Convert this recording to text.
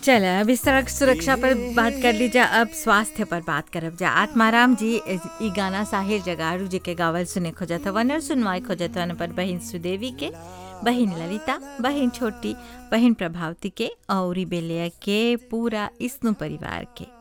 चल अभी सड़क सुरक्षा पर बात कर लीजा, अब स्वास्थ्य पर बात करब जा। आत्माराम जी ई गाना साहिर जगारू जी के गावल सुने खोजत हवन और सुनवाई खोजत हवन पर बहिन सुदेवी के, बहिन ललिता, बहिन छोटी, बहिन प्रभावती के और बेलिया के पूरा इस्नु परिवार के।